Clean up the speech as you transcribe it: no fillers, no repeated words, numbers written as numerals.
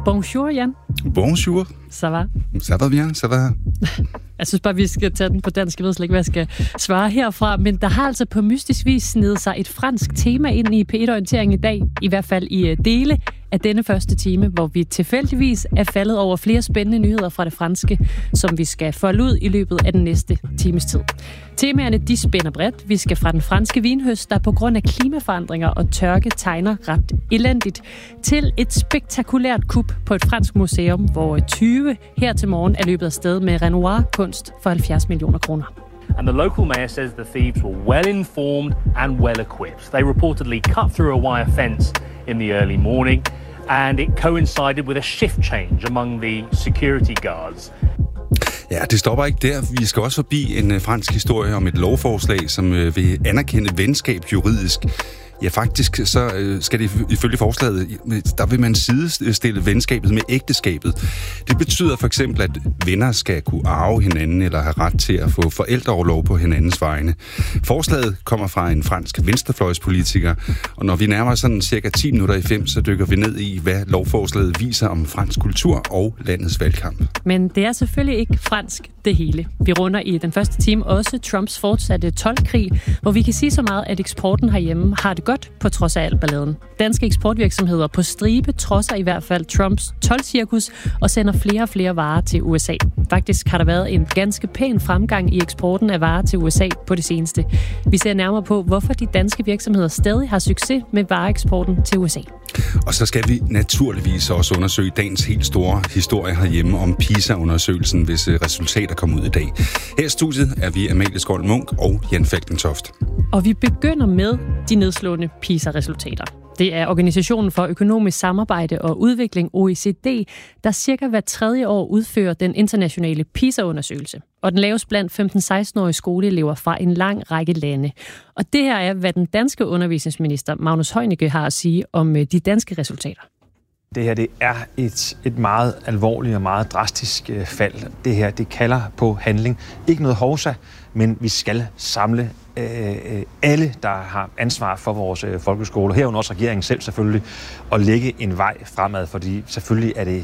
Bonjour, Jan. Bonjour. Ça va? Ça va bien, ça va. Jeg synes bare, vi skal tage den på dansk. Jeg ved slet ikke, hvad jeg skal svare herfra. Men der har altså på mystisk vis snedet sig et fransk tema ind i P1-orientering i dag. I hvert fald i dele af denne første time, hvor vi tilfældigvis er faldet over flere spændende nyheder fra det franske, som vi skal folde ud i løbet af den næste times tid. Temaerne, de spænder bredt. Vi skal fra den franske vinhøst, der på grund af klimaforandringer og tørke tegner ret elendigt, til et spektakulært kup på et fransk museum, hvor 20 her til morgen er løbet af sted med Renoir-kunst for 70 millioner kroner. And the local mayor says the thieves were well informed and well equipped. They reportedly cut through a wire fence in the early morning, and it coincided with a shift change among the security guards. Ja, det stopper ikke der. Vi skal også forbi en fransk historie om et lovforslag, som vil anerkende venskab juridisk. Ja, faktisk så skal det ifølge forslaget, der vil man sidestille venskabet med ægteskabet. Det betyder for eksempel, at venner skal kunne arve hinanden eller have ret til at få forældreorlov på hinandens vegne. Forslaget kommer fra en fransk venstrefløjspolitiker, og når vi nærmer sådan cirka 10 minutter i 5, så dykker vi ned i, hvad lovforslaget viser om fransk kultur og landets valgkamp. Men det er selvfølgelig ikke fransk det hele. Vi runder i den første time også Trumps fortsatte toldkrig, hvor vi kan sige så meget, at eksporten herhjemme har det godt på trods af al balladen. Danske eksportvirksomheder på stribe trodser i hvert fald Trumps toldcirkus og sender flere og flere varer til USA. Faktisk har der været en ganske pæn fremgang i eksporten af varer til USA på det seneste. Vi ser nærmere på, hvorfor de danske virksomheder stadig har succes med vareeksporten til USA. Og så skal vi naturligvis også undersøge dagens helt store historie herhjemme om PISA-undersøgelsen, hvis resultater kommer ud i dag. Her i studiet er vi Amalie Skjold Munk og Jan Falkentoft. Og vi begynder med de nedslående PISA-resultater. Det er Organisationen for Økonomisk Samarbejde og Udvikling, OECD, der cirka hver tredje år udfører den internationale PISA-undersøgelse. Og den laves blandt 15-16-årige skoleelever fra en lang række lande. Og det her er, hvad den danske undervisningsminister Magnus Heunicke har at sige om de danske resultater. Det her, det er et meget alvorligt og meget drastisk fald. Det her, det kalder på handling. Ikke noget hovsa, men vi skal samle alle, der har ansvar for vores folkeskole, herunder også regeringen selv selvfølgelig, og lægge en vej fremad, fordi selvfølgelig er det